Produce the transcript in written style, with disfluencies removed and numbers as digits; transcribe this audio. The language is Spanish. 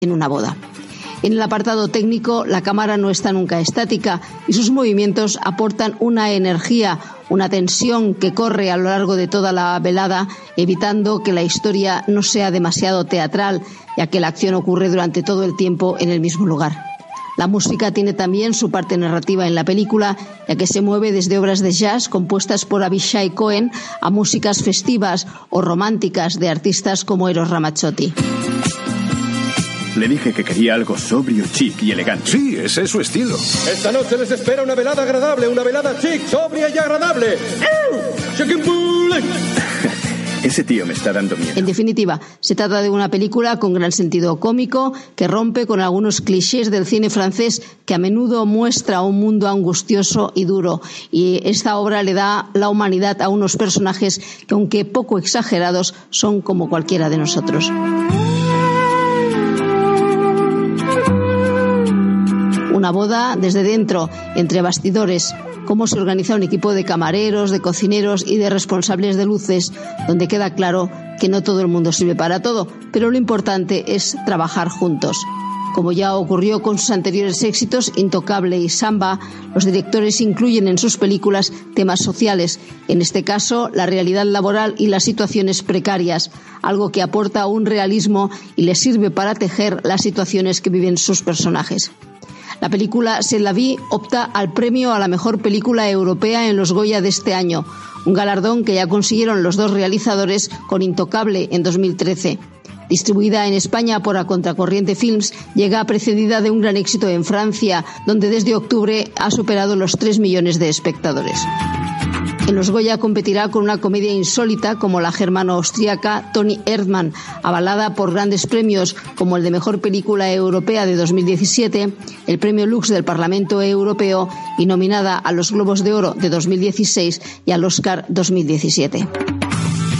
en una boda. En el apartado técnico, la cámara no está nunca estática y sus movimientos aportan una energía, una tensión que corre a lo largo de toda la velada, evitando que la historia no sea demasiado teatral, ya que la acción ocurre durante todo el tiempo en el mismo lugar. La música tiene también su parte narrativa en la película, ya que se mueve desde obras de jazz compuestas por Avishai Cohen a músicas festivas o románticas de artistas como Eros Ramazzotti. Le dije que quería algo sobrio, chic y elegante. Sí, ese es su estilo. Esta noche les espera una velada agradable, una velada chic, sobria y agradable. Ese tío me está dando miedo. En definitiva, se trata de una película con gran sentido cómico que rompe con algunos clichés del cine francés que a menudo muestra un mundo angustioso y duro. Y esta obra le da la humanidad a unos personajes que, aunque poco exagerados, son como cualquiera de nosotros. Una boda desde dentro, entre bastidores, cómo se organiza un equipo de camareros, de cocineros y de responsables de luces, donde queda claro que no todo el mundo sirve para todo, pero lo importante es trabajar juntos. Como ya ocurrió con sus anteriores éxitos, Intocable y Samba, los directores incluyen en sus películas temas sociales, en este caso la realidad laboral y las situaciones precarias, algo que aporta un realismo y les sirve para tejer las situaciones que viven sus personajes. La película C'est la vie opta al premio a la mejor película europea en los Goya de este año, un galardón que ya consiguieron los dos realizadores con Intocable en 2013. Distribuida en España por A Contracorriente Films, llega precedida de un gran éxito en Francia, donde desde octubre ha superado los 3 millones de espectadores. En los Goya competirá con una comedia insólita como la germano-austríaca Toni Erdmann, avalada por grandes premios como el de Mejor Película Europea de 2017, el Premio Lux del Parlamento Europeo y nominada a los Globos de Oro de 2016 y al Oscar 2017.